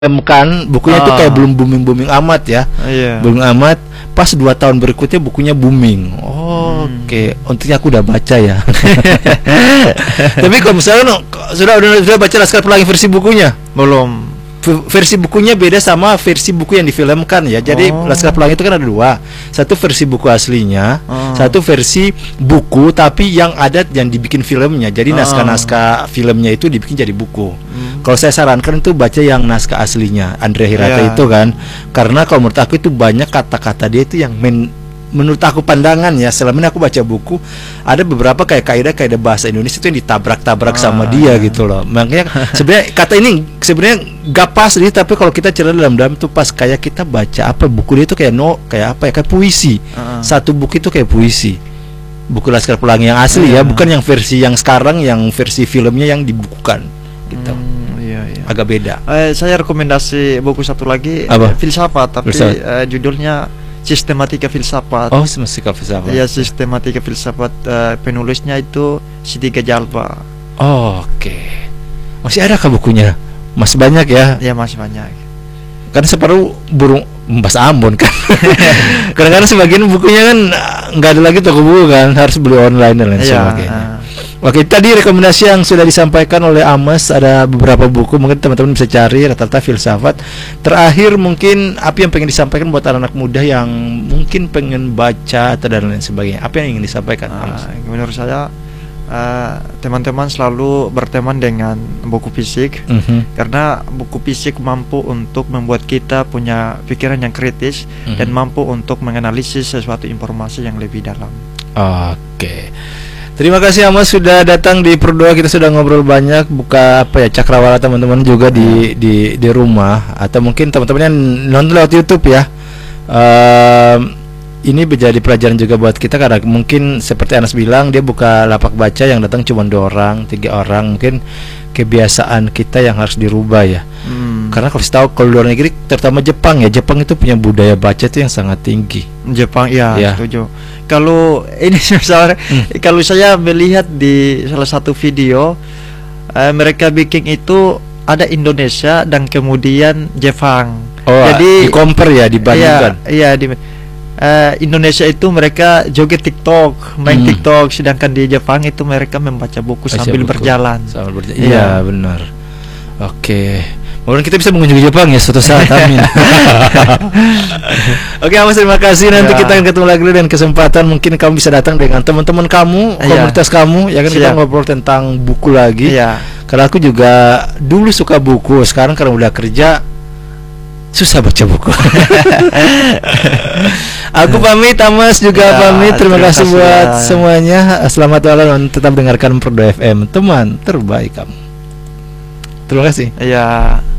kan bukunya itu kayak belum booming amat ya. Booming amat. Pas 2 tahun berikutnya bukunya booming. Oke, untungnya aku udah baca ya. Tapi kalau misalnya sudah baca Laskar Pelangi versi bukunya? Belum. Versi bukunya beda sama versi buku yang difilmkan ya. Jadi Laskar Pelangi itu kan ada 2. Satu versi buku aslinya, satu versi buku tapi yang ada yang dibikin filmnya. Jadi naskah-naskah filmnya itu dibikin jadi buku. Kalau saya sarankan itu baca yang naskah aslinya Andrea Hirata itu kan. Karena kalau menurut aku itu banyak kata-kata dia itu yang menurut aku pandangan ya, selama ini aku baca buku ada beberapa kayak kaidah bahasa Indonesia itu yang ditabrak-tabrak sama dia gitu loh. Makanya sebenarnya kata ini sebenarnya gak pas nih, tapi kalau kita cerita dalam tuh pas, kayak kita baca apa buku dia itu kayak kayak puisi. Satu buku itu kayak puisi. Buku Laskar Pelangi yang asli ya, bukan yang versi yang sekarang yang versi filmnya yang dibukukan gitu. Agak beda. Saya rekomendasi buku satu lagi, filsafat, tapi judulnya Sistematika Filsafat. Sistematika Filsafat. Ya, Sistematika Filsafat, penulisnya itu Siti Ghazalba. Oke. Masih ada kah bukunya? Masih banyak ya? Ya, masih banyak. Kan separuh burung bahasa Ambon kan. Kadang-kadang sebagian bukunya kan nggak ada lagi toko buku kan, harus beli online dan lain sebagainya. Oke, tadi rekomendasi yang sudah disampaikan oleh Amas, ada beberapa buku, mungkin teman-teman bisa cari rata-rata filsafat. Terakhir mungkin apa yang pengen disampaikan buat anak-anak muda yang mungkin pengen baca atau dan lain sebagainya. Apa yang ingin disampaikan, Amas? Menurut saya teman-teman selalu berteman dengan buku fisik, karena buku fisik mampu untuk membuat kita punya pikiran yang kritis dan mampu untuk menganalisis sesuatu informasi yang lebih dalam. Oke. Terima kasih Amas sudah datang di Perdoa. Kita sudah ngobrol banyak, buka cakrawala teman-teman juga di rumah, atau mungkin teman-teman yang nonton lewat YouTube ya. Ini menjadi pelajaran juga buat kita, karena mungkin seperti Anas bilang, dia buka lapak baca yang datang cuma 2 orang, 3 orang. Mungkin kebiasaan kita yang harus dirubah ya. Karena kalau luar negeri, terutama Jepang ya, Jepang itu punya budaya baca itu yang sangat tinggi. Jepang ya. Setuju. Kalau ini misalnya, kalau saya melihat di salah satu video, mereka bikin itu ada Indonesia dan kemudian Jepang. Jadi di compare ya, dibandingkan. Iya, Indonesia itu mereka joget TikTok, main TikTok, sedangkan di Jepang itu mereka membaca buku sambil berjalan. Iya, benar. Oke. Mungkin kita bisa mengunjungi Jepang ya suatu saat, amin. Oke, Mas, terima kasih. Nanti kita akan ketemu lagi dan kesempatan mungkin kamu bisa datang dengan teman-teman kamu, komunitas kamu, ya kan, kita ngobrol tentang buku lagi. Karena aku juga dulu suka buku, sekarang karena udah kerja susah baca buku. Aku pamit, Amas juga pamit. Terima kasih buat semuanya. Selamat malam, tetap dengarkan Perdoa FM, teman terbaik kamu. Terima kasih.